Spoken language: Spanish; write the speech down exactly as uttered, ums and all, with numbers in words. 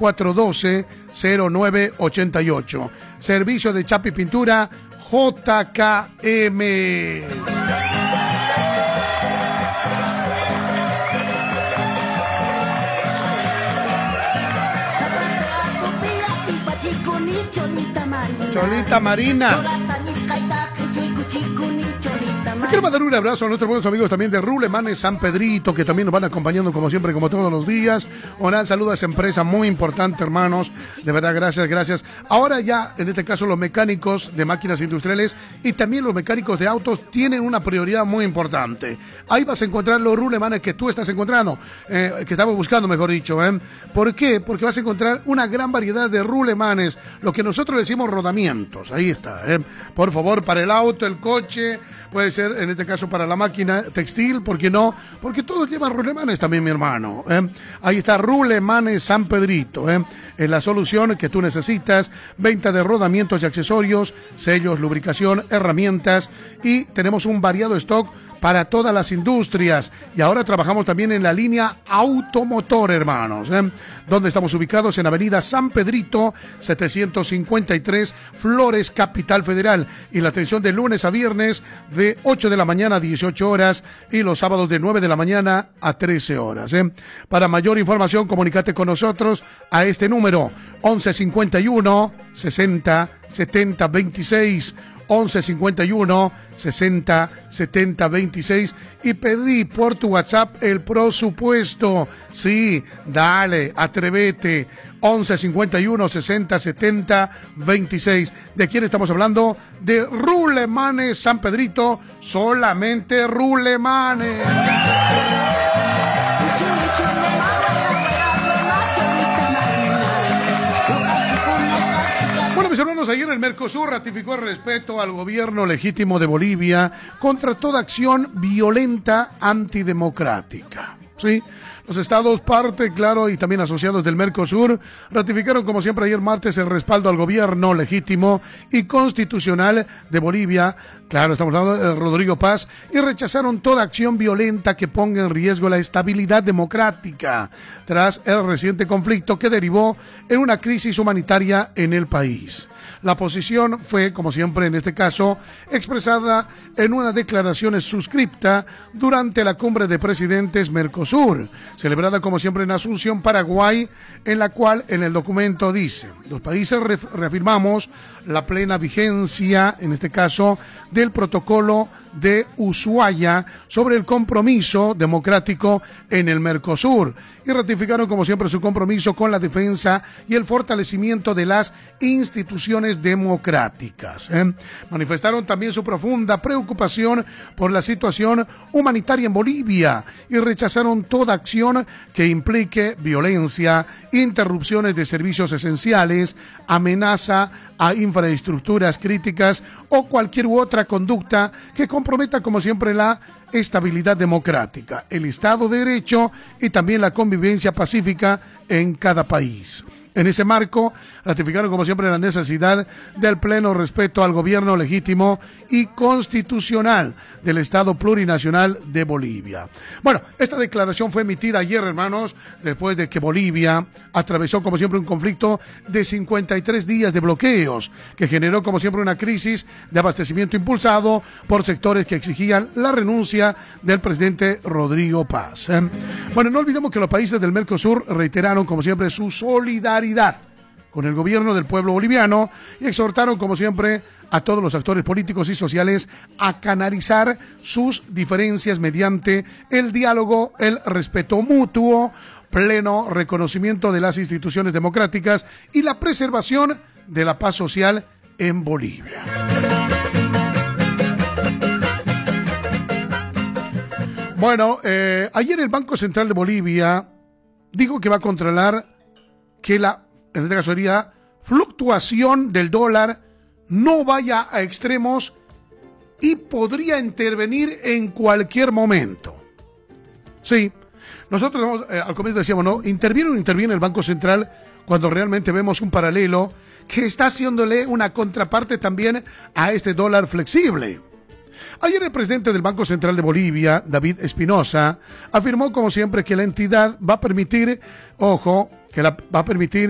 cuatro uno dos, cero nueve ocho ocho. Servicio de chapa y pintura J K M. Cholita Marina. Me quiero mandar un abrazo a nuestros buenos amigos también de Rulemanes San Pedrito, que también nos van acompañando como siempre, como todos los días. Un saludo a esa empresa muy importante, hermanos. De verdad, gracias, gracias. Ahora ya, en este caso, los mecánicos de máquinas industriales y también los mecánicos de autos tienen una prioridad muy importante. Ahí vas a encontrar los Rulemanes que tú estás encontrando, eh, que estamos buscando, mejor dicho. ¿eh? ¿Por qué? Porque vas a encontrar una gran variedad de Rulemanes, lo que nosotros le decimos rodamientos. Ahí está. ¿eh? Por favor, para el auto, el coche, puede ser en este caso para la máquina textil, ¿por qué no? Porque todos llevan Rulemanes también, mi hermano. ¿eh? Ahí está Rulemanes San Pedrito. ¿eh? Es la solución que tú necesitas. Venta de rodamientos y accesorios, sellos, lubricación, herramientas y tenemos un variado stock para todas las industrias. Y ahora trabajamos también en la línea automotor, hermanos. ¿eh? Donde estamos ubicados en Avenida San Pedrito, setecientos cincuenta y tres, Flores, Capital Federal. Y la atención de lunes a viernes de ocho de la mañana a dieciocho horas y los sábados de nueve de la mañana a trece horas. ¿eh? Para mayor información, comunícate con nosotros a este número, once cincuenta y uno, sesenta, setenta, veintiséis. once cincuenta y uno, sesenta, setenta, veintiséis y pedí por tu WhatsApp el presupuesto. Sí, dale, atrévete. once cincuenta y uno, sesenta, setenta, veintiséis. ¿De quién estamos hablando? De Rulemanes San Pedrito, solamente Rulemanes. Mis hermanos, ayer el Mercosur ratificó el respeto al gobierno legítimo de Bolivia contra toda acción violenta antidemocrática. ¿Sí? Los estados parte, claro, y también asociados del Mercosur ratificaron como siempre ayer martes el respaldo al gobierno legítimo y constitucional de Bolivia, claro, estamos hablando de Rodrigo Paz, y rechazaron toda acción violenta que ponga en riesgo la estabilidad democrática tras el reciente conflicto que derivó en una crisis humanitaria en el país. La posición fue, como siempre en este caso, expresada en una declaración suscripta durante la cumbre de presidentes Mercosur, celebrada como siempre en Asunción, Paraguay, en la cual en el documento dice: los países reafirmamos la plena vigencia, en este caso, del protocolo de Ushuaia sobre el compromiso democrático en el Mercosur y ratificaron como siempre su compromiso con la defensa y el fortalecimiento de las instituciones democráticas. ¿eh? Manifestaron también su profunda preocupación por la situación humanitaria en Bolivia y rechazaron toda acción que implique violencia, interrupciones de servicios esenciales, amenaza a infraestructuras críticas o cualquier u otra conducta que comprometa como siempre la estabilidad democrática, el Estado de Derecho y también la convivencia pacífica en cada país. En ese marco, ratificaron como siempre la necesidad del pleno respeto al gobierno legítimo y constitucional del Estado plurinacional de Bolivia. Bueno, esta declaración fue emitida ayer, hermanos, después de que Bolivia atravesó como siempre un conflicto de cincuenta y tres días de bloqueos, que generó como siempre una crisis de abastecimiento impulsado por sectores que exigían la renuncia del presidente Rodrigo Paz. ¿eh? Bueno, no olvidemos que los países del Mercosur reiteraron como siempre su solidaridad con el gobierno del pueblo boliviano y exhortaron como siempre a todos los actores políticos y sociales a canalizar sus diferencias mediante el diálogo, el respeto mutuo, pleno reconocimiento de las instituciones democráticas y la preservación de la paz social en Bolivia. Bueno, eh, ayer el Banco Central de Bolivia dijo que va a controlar que la, en este caso sería, fluctuación del dólar no vaya a extremos y podría intervenir en cualquier momento. Sí, nosotros eh, al comienzo decíamos, ¿no? Interviene o no interviene el Banco Central cuando realmente vemos un paralelo que está haciéndole una contraparte también a este dólar flexible. Ayer el presidente del Banco Central de Bolivia, David Espinosa, afirmó como siempre que la entidad va a permitir, ojo, que la va a permitir